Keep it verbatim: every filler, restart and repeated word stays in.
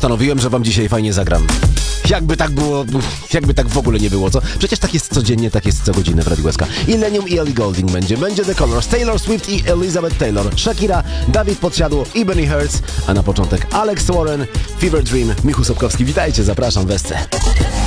postanowiłem, że wam dzisiaj fajnie zagram. Jakby tak było, jakby tak w ogóle nie było, co? Przecież tak jest codziennie, tak jest co godzinę w Radiu S K. Illenium i Ellie Goulding będzie. Będzie The Colors, Taylor Swift i Elizabeth Taylor, Shakira, Dawid Podsiadło i Benny Hertz, a na początek Alex Warren, Fever Dream, Michu Sobkowski. Witajcie, zapraszam w S C.